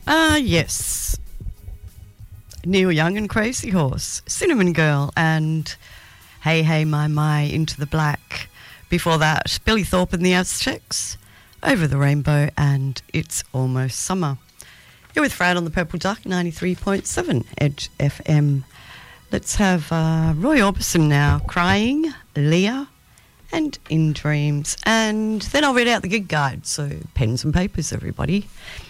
Yes. Neil Young and Crazy Horse, Cinnamon Girl, and Hey Hey My Into the Black. Before that, Billy Thorpe and the Aztecs, Over the Rainbow, and It's Almost Summer. You're with Fran on the Purple Duck, 93.7 Edge FM. Let's have Roy Orbison now, Crying, Leah, and In Dreams. And then I'll read out the gig guide, so pens and papers, everybody.